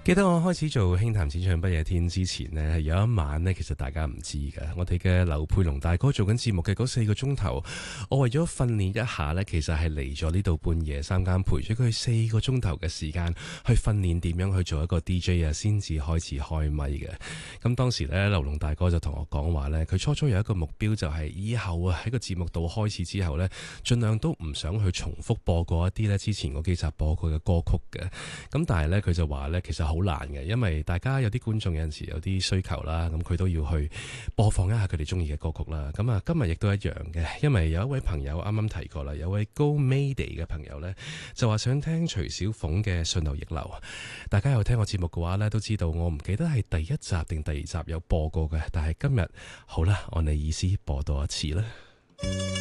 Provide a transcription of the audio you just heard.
記得我開始做輕談淺唱不夜天之前呢，有一晚呢，其實大家唔知㗎。我哋嘅劉佩龍大哥做緊節目嘅嗰4個鐘頭，我為咗訓練一下呢，其實係嚟咗呢度半夜三更陪咗佢4個鐘頭嘅時間去訓練點樣去做一個 DJ 啊，先至開始開咪嘅。咁當時呢，劉龍大哥就同我講話呢，佢初初有一個目標就係以後啊喺個節目度開始之後呢，盡量都唔想去重複播過一啲呢之前嗰幾集播過嘅歌曲嘅。咁但係呢，佢就話呢，其實好難嘅，因為大家有啲觀眾有陣時有啲需求啦，咁佢都要去播放一下佢哋中意嘅歌曲啦。咁啊，今日亦都一樣嘅，因為有一位朋友啱啱提過啦，有位高 Mayday 嘅朋友呢，就話想聽徐小鳳嘅《順流逆流》。大家有聽我節目嘅話呢，都知道我唔記得係第一集定第2集有播過嘅，但係今日好啦，按你意思播多一次啦。